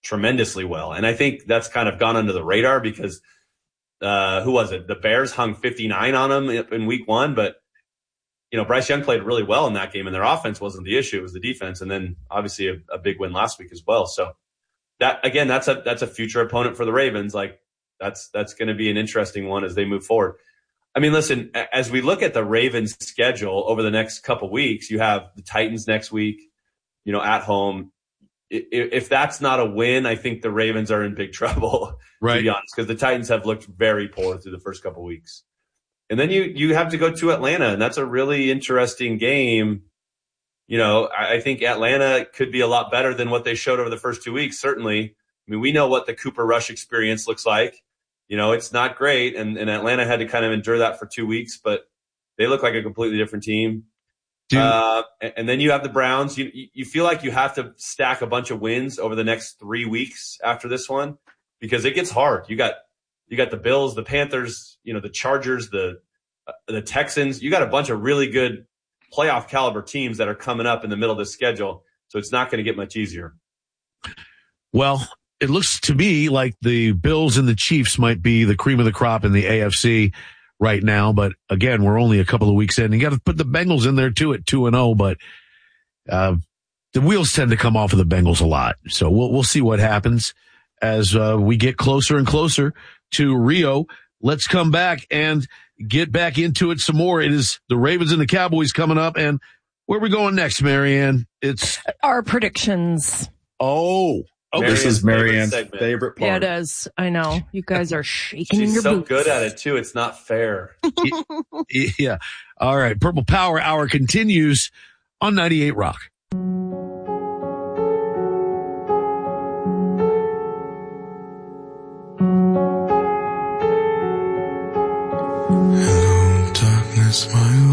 tremendously well. And I think that's kind of gone under the radar because who was it? The Bears hung 59 on them in week 1, but Bryce Young played really well in that game, and their offense wasn't the issue; it was the defense. And then obviously a big win last week as well. So that again, that's a future opponent for the Ravens. Like that's going to be an interesting one as they move forward. I mean, listen, as we look at the Ravens' schedule over the next couple weeks, you have the Titans next week, at home. If that's not a win, I think the Ravens are in big trouble, right, to be honest, because the Titans have looked very poor through the first couple weeks. And then you have to go to Atlanta, and that's a really interesting game. I think Atlanta could be a lot better than what they showed over the first 2 weeks, certainly. I mean, we know what the Cooper Rush experience looks like. It's not great, and Atlanta had to kind of endure that for 2 weeks, but they look like a completely different team. And then you have the Browns. You feel like you have to stack a bunch of wins over the next 3 weeks after this one because it gets hard. You got the Bills, the Panthers, the Chargers, the Texans. You got a bunch of really good playoff caliber teams that are coming up in the middle of the schedule, so it's not going to get much easier. Well, it looks to me like the Bills and the Chiefs might be the cream of the crop in the AFC right now. But again, we're only a couple of weeks in. You got to put the Bengals in there too at 2-0, but the wheels tend to come off of the Bengals a lot. So we'll see what happens as we get closer and closer to Rio. Let's come back and get back into it some more. It is the Ravens and the Cowboys coming up. And where are we going next, Marianne? It's our predictions. Oh, this is Marianne's favorite part. Yeah, it is. I know. You guys are shaking in your boots. She's so good at it, too. It's not fair. Yeah. All right. Purple Power Hour continues on 98 Rock. Hello, darkness, my